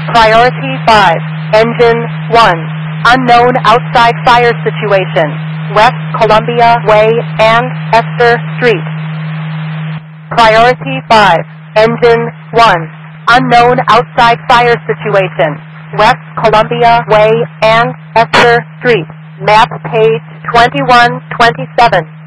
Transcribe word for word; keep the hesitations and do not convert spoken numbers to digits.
Priority five, Engine one. Unknown outside fire situation. West Columbia Way and Esther Street. Priority five, Engine one. Unknown outside fire situation. West Columbia Way and Esther Street. Map page twenty-one twenty-seven.